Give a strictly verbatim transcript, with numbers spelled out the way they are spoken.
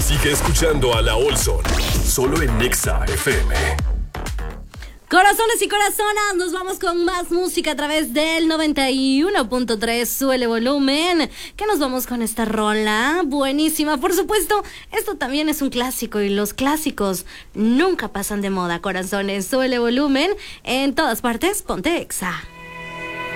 Sigue escuchando a La Olson, solo en Nexa F M. Corazones y corazonas, nos vamos con más música a través del noventa y uno punto tres, suele volumen. Que nos vamos con esta rola, buenísima. Por supuesto, esto también es un clásico y los clásicos nunca pasan de moda. Corazones, suele volumen, en todas partes, ponte Exa.